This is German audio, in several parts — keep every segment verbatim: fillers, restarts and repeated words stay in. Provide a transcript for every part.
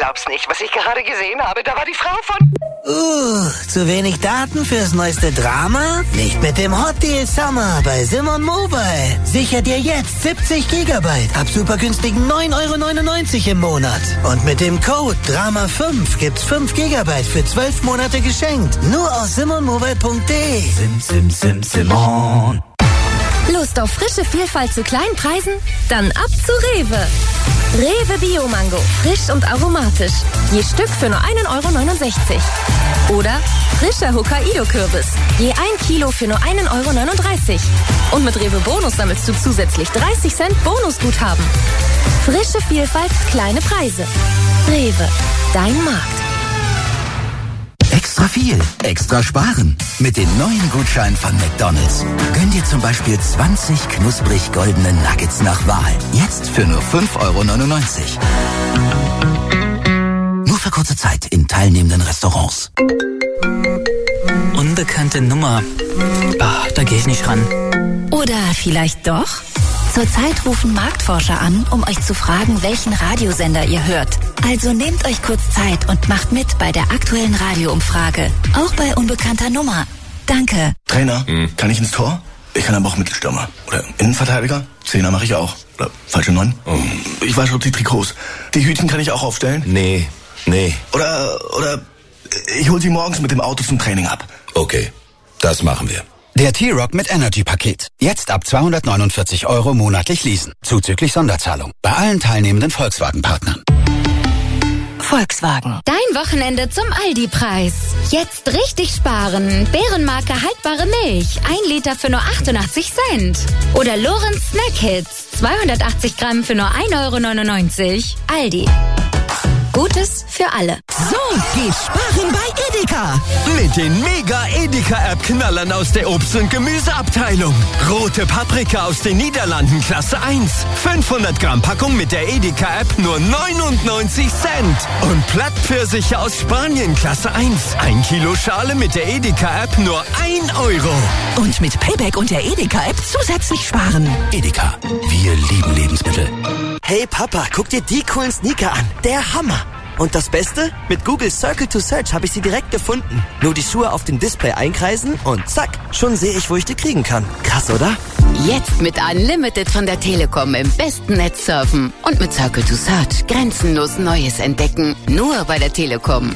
glaub's nicht, was ich gerade gesehen habe. Da war die Frau von... Uh, zu wenig Daten fürs neueste Drama? Nicht mit dem Hot Deal Summer bei Simon Mobile. Sicher dir jetzt siebzig Gigabyte ab super günstigen neun Euro neunundneunzig im Monat. Und mit dem Code Drama fünf gibt's fünf Gigabyte für zwölf Monate geschenkt. Nur aus simon mobile punkt de. Sim, sim, sim, Simon. Lust auf frische Vielfalt zu kleinen Preisen? Dann ab zu Rewe. Rewe Bio-Mango. Frisch und aromatisch. Je Stück für nur ein Euro neunundsechzig. Oder frischer Hokkaido-Kürbis. Je ein Kilo für nur ein Euro neununddreißig. Und mit Rewe Bonus sammelst du zusätzlich dreißig Cent Bonusguthaben. Frische Vielfalt, kleine Preise. Rewe. Dein Markt. Extra viel, extra sparen. Mit den neuen Gutscheinen von McDonald's. Gönn dir zum Beispiel zwanzig knusprig goldene Nuggets nach Wahl. Jetzt für nur fünf Euro neunundneunzig. Nur für kurze Zeit in teilnehmenden Restaurants. Unbekannte Nummer. Ah, da gehe ich nicht ran. Oder vielleicht doch? Zurzeit rufen Marktforscher an, um euch zu fragen, welchen Radiosender ihr hört. Also nehmt euch kurz Zeit und macht mit bei der aktuellen Radioumfrage. Auch bei unbekannter Nummer. Danke. Trainer, hm. kann ich ins Tor? Ich kann aber auch Mittelstürmer. Oder Innenverteidiger? Zehner mache ich auch. Oder falsche Neun? Oh. Ich wasche auch die Trikots. Die Hütchen kann ich auch aufstellen? Nee, nee. Oder, oder ich hol sie morgens mit dem Auto zum Training ab. Okay, das machen wir. Der T-Rock mit Energy-Paket. Jetzt ab zweihundertneunundvierzig Euro monatlich leasen. Zuzüglich Sonderzahlung. Bei allen teilnehmenden Volkswagen-Partnern. Volkswagen. Dein Wochenende zum Aldi-Preis. Jetzt richtig sparen. Bärenmarke haltbare Milch. Ein Liter für nur achtundachtzig Cent. Oder Lorenz Snack Hits. zweihundertachtzig Gramm für nur ein Euro neunundneunzig. Aldi. Gutes für alle. So geht's sparen bei Edeka. Mit den Mega-Edeka-App-Knallern aus der Obst- und Gemüseabteilung. Rote Paprika aus den Niederlanden Klasse eins. fünfhundert Gramm Packung mit der Edeka-App nur neunundneunzig Cent. Und Plattpfirsiche aus Spanien Klasse eins. Ein Kilo Schale mit der Edeka-App nur ein Euro. Und mit Payback und der Edeka-App zusätzlich sparen. Edeka. Wir lieben Lebensmittel. Hey Papa, guck dir die coolen Sneaker an. Der Hammer. Und das Beste? Mit Google Circle to Search habe ich sie direkt gefunden. Nur die Schuhe auf dem Display einkreisen und zack, schon sehe ich, wo ich die kriegen kann. Krass, oder? Jetzt mit Unlimited von der Telekom im besten Netz surfen. Und mit Circle to Search grenzenlos Neues entdecken. Nur bei der Telekom.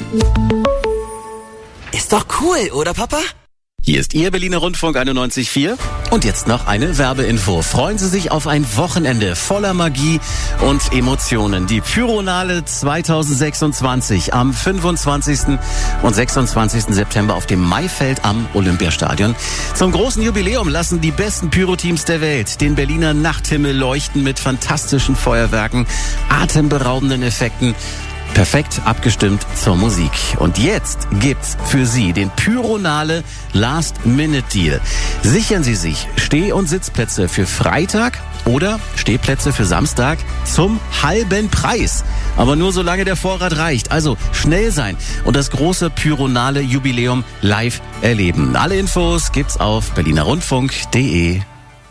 Ist doch cool, oder Papa? Hier ist Ihr Berliner Rundfunk einundneunzig Komma vier und jetzt noch eine Werbeinfo. Freuen Sie sich auf ein Wochenende voller Magie und Emotionen. Die Pyronale zweitausendsechsundzwanzig am fünfundzwanzigsten und sechsundzwanzigsten September auf dem Maifeld am Olympiastadion. Zum großen Jubiläum lassen die besten Pyroteams der Welt den Berliner Nachthimmel leuchten mit fantastischen Feuerwerken, atemberaubenden Effekten. Perfekt abgestimmt zur Musik. Und jetzt gibt's für Sie den Pyronale Last-Minute-Deal. Sichern Sie sich Steh- und Sitzplätze für Freitag oder Stehplätze für Samstag zum halben Preis. Aber nur solange der Vorrat reicht. Also schnell sein und das große Pyronale Jubiläum live erleben. Alle Infos gibt's auf berliner rundfunk punkt de.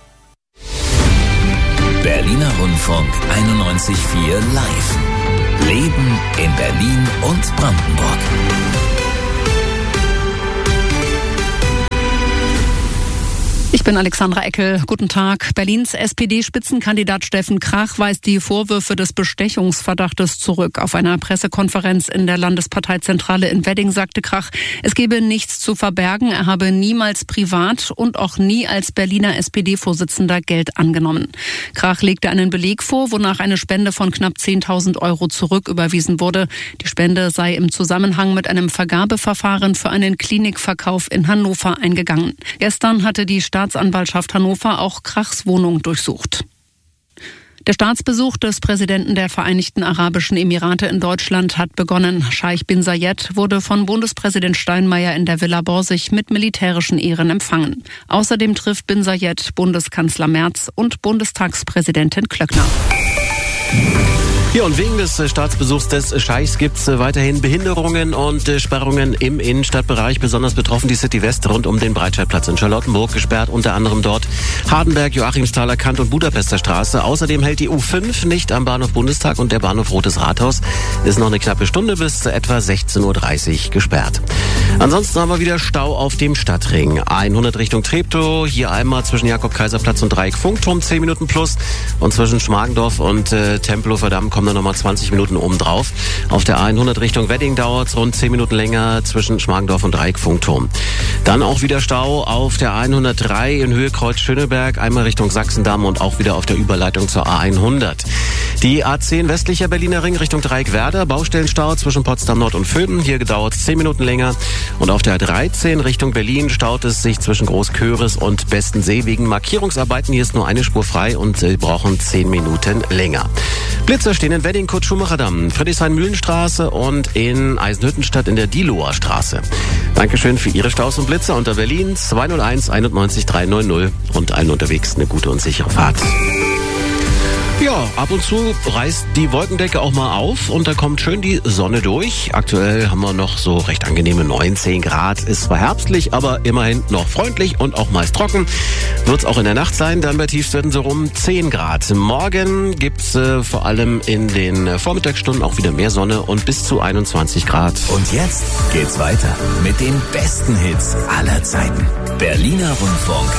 Berliner Rundfunk einundneunzig Komma vier live. Leben in Berlin und Brandenburg. Ich bin Alexandra Eckel. Guten Tag. Berlins S P D-Spitzenkandidat Steffen Krach weist die Vorwürfe des Bestechungsverdachtes zurück. Auf einer Pressekonferenz in der Landesparteizentrale in Wedding sagte Krach, es gebe nichts zu verbergen. Er habe niemals privat und auch nie als Berliner S P D-Vorsitzender Geld angenommen. Krach legte einen Beleg vor, wonach eine Spende von knapp zehntausend Euro zurücküberwiesen wurde. Die Spende sei im Zusammenhang mit einem Vergabeverfahren für einen Klinikverkauf in Hannover eingegangen. Gestern hatte die Staatsanwaltschaft Hannover auch Krachs Wohnung durchsucht. Der Staatsbesuch des Präsidenten der Vereinigten Arabischen Emirate in Deutschland hat begonnen. Scheich bin Zayed wurde von Bundespräsident Steinmeier in der Villa Borsig mit militärischen Ehren empfangen. Außerdem trifft bin Zayed Bundeskanzler Merz und Bundestagspräsidentin Klöckner. Ja, und wegen des Staatsbesuchs des Scheichs gibt's weiterhin Behinderungen und Sperrungen im Innenstadtbereich. Besonders betroffen die City West rund um den Breitscheidplatz in Charlottenburg, gesperrt unter anderem dort Hardenberg, Joachimsthaler Kant und Budapester Straße. Außerdem hält die U fünf nicht am Bahnhof Bundestag und der Bahnhof Rotes Rathaus ist noch eine knappe Stunde bis etwa sechzehn Uhr dreißig gesperrt. Ansonsten haben wir wieder Stau auf dem Stadtring. hundert Richtung Treptow, hier einmal zwischen Jakob-Kaiser-Platz und Dreieck-Funkturm, zehn Minuten plus. Und zwischen Schmargendorf und äh, Tempelhofer Damm kommen dann nochmal zwanzig Minuten oben drauf. Auf der hundert Richtung Wedding dauert es rund zehn Minuten länger zwischen Schmargendorf und Dreieck-Funkturm. Dann auch wieder Stau auf der hundertdrei in Höhe Kreuz-Schöneberg, einmal Richtung Sachsendamm und auch wieder auf der Überleitung zur A hundert. Die A zehn westlicher Berliner Ring Richtung Dreieck-Werder, Baustellenstau zwischen Potsdam Nord und Vöben, hier gedauert es zehn Minuten länger. Und auf der dreizehn Richtung Berlin staut es sich zwischen Großköris und Bestensee wegen Markierungsarbeiten. Hier ist nur eine Spur frei und sie brauchen zehn Minuten länger. Blitzer stehen in Wedding, Kurt-Schumacher-Damm, Friedrichshain-Mühlenstraße und in Eisenhüttenstadt in der Diehloher Straße. Dankeschön für Ihre Staus und Blitzer unter Berlin zwei null eins einundneunzig dreihundert und allen unterwegs eine gute und sichere Fahrt. Ja, ab und zu reißt die Wolkendecke auch mal auf und da kommt schön die Sonne durch. Aktuell haben wir noch so recht angenehme neunzehn Grad. Ist zwar herbstlich, aber immerhin noch freundlich und auch meist trocken. Wird's auch in der Nacht sein, dann bei Tiefstwerten so rum zehn Grad. Morgen gibt's äh, vor allem in den Vormittagsstunden auch wieder mehr Sonne und bis zu einundzwanzig Grad. Und jetzt geht's weiter mit den besten Hits aller Zeiten. Berliner Rundfunk